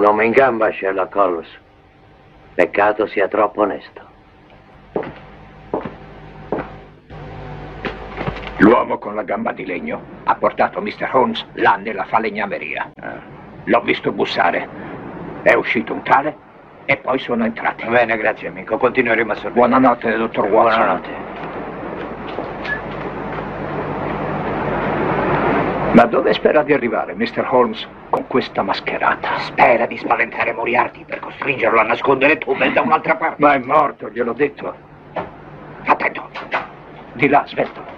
Un uomo in gamba, Sherlock Holmes. Peccato sia troppo onesto. L'uomo con la gamba di legno ha portato Mr. Holmes là nella falegnameria. L'ho visto bussare. È uscito un tale e poi sono entrati. Bene, grazie amico. Continueremo a sorvegliare. Buonanotte, dottor Watson. Buonanotte. Ma dove spera di arrivare Mr. Holmes con questa mascherata? Spera di spaventare Moriarty per costringerlo a nascondere Tubal da un'altra parte. Ma è morto, gliel'ho detto. Attento. Di là, svelto.